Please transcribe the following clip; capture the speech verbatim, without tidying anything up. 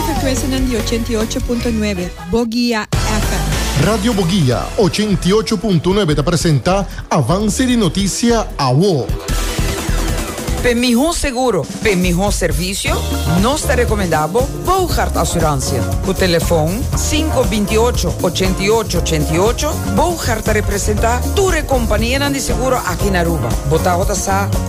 frequenza di ottantotto virgola nove, Bogia F M. Radio Bogia ottantotto virgola nove te presenta Avance di Notizia a W O. Per mejor seguro, per mejor servicio, nos te recomendamos Bouchard Assurantia. O telefone cinco dos ocho, ocho ocho ocho ocho. Bouchard te representa tu compañía de seguro aquí en Aruba. Botado sa